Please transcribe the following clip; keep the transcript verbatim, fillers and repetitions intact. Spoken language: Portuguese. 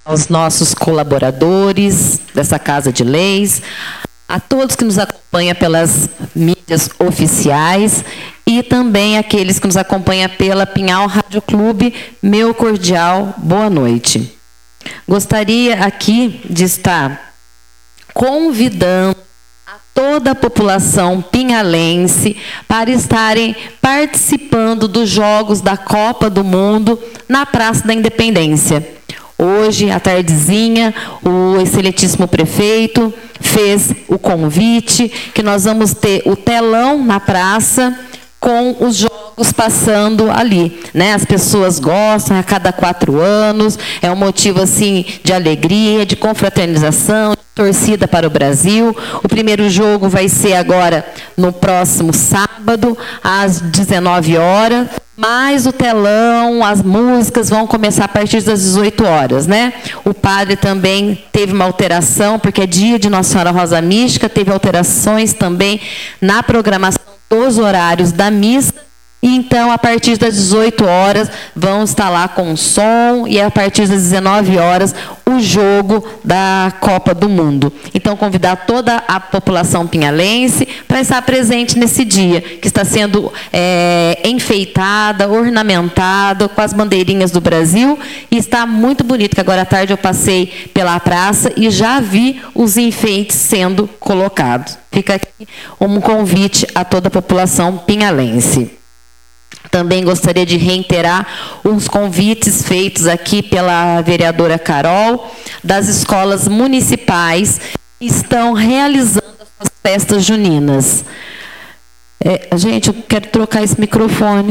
aos nossos colaboradores dessa Casa de Leis, a todos que nos acompanham pelas mídias oficiais e também aqueles que nos acompanham pela Pinhal Rádio Clube, meu cordial boa noite. Gostaria aqui de estar convidando a toda a população pinhalense para estarem participando dos Jogos da Copa do Mundo na Praça da Independência. Hoje, à tardezinha, o excelentíssimo prefeito fez o convite que nós vamos ter o telão na praça com os jogos passando ali, né? As pessoas gostam, a cada quatro anos, é um motivo assim de alegria, de confraternização, de torcida para o Brasil. O primeiro jogo vai ser agora no próximo sábado, às dezenove horas, mas o telão, as músicas vão começar a partir das dezoito horas, né? O padre também teve uma alteração, porque é dia de Nossa Senhora Rosa Mística, teve alterações também na programação dos horários da missa, e então, a partir das dezoito horas, vão estar lá com o som, e a partir das dezenove horas, o jogo da Copa do Mundo. Então, convidar toda a população pinhalense para estar presente nesse dia, que está sendo é, enfeitada, ornamentada, com as bandeirinhas do Brasil, e está muito bonito, que agora à tarde eu passei pela praça e já vi os enfeites sendo colocados. Fica aqui um convite a toda a população pinhalense. Também gostaria de reiterar os convites feitos aqui pela vereadora Carol, das escolas municipais que estão realizando as suas festas juninas. É, gente, eu quero trocar esse microfone.